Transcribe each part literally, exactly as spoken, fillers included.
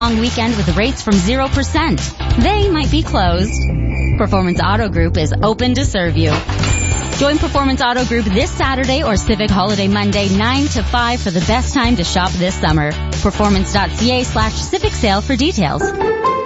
long weekend with rates from zero percent. They might be closed. Performance Auto Group is open to serve you. Join Performance Auto Group this Saturday or Civic Holiday Monday nine to five for the best time to shop this summer. Performance.ca slash Civic Sale for details. The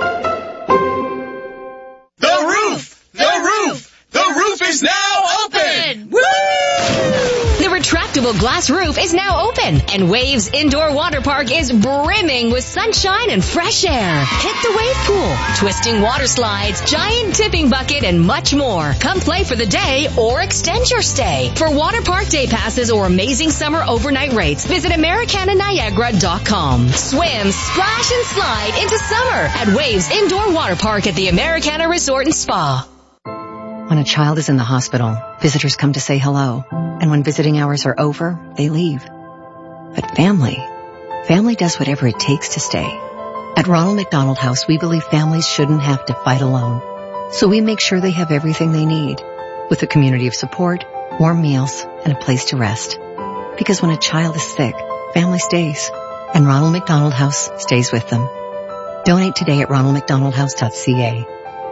roof! The roof! The roof is now open! Woo! The retractable glass roof is now open, and Waves Indoor Water Park is brimming with sunshine and fresh air. Hit the wave pool, twisting water slides, giant tipping bucket, and much more. Come play for the day or extend your stay. For water park day passes or amazing summer overnight rates, visit Americana Niagara dot com. Swim, splash, and slide into summer at Waves Indoor Water Park at the Americana Resort and Spa. When a child is in the hospital, visitors come to say hello. And when visiting hours are over, they leave. But family, family does whatever it takes to stay. At Ronald McDonald House, we believe families shouldn't have to fight alone. So we make sure they have everything they need, with a community of support, warm meals, and a place to rest. Because when a child is sick, family stays. And Ronald McDonald House stays with them. Donate today at ronald mcdonald house dot c a.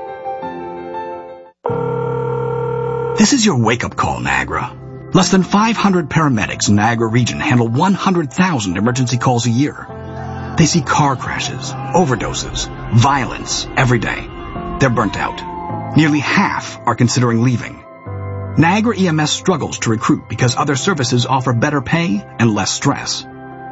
This is your wake-up call, Niagara. Less than five hundred paramedics in Niagara region handle one hundred thousand emergency calls a year. They see car crashes, overdoses, violence every day. They're burnt out. Nearly half are considering leaving. Niagara E M S struggles to recruit because other services offer better pay and less stress.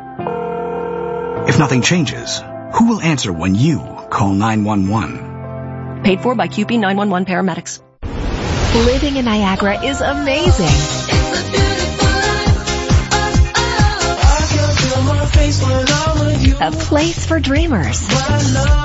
If nothing changes, who will answer when you call nine one one? Paid for by Q P nine one one paramedics. Living in Niagara is amazing. A place for dreamers.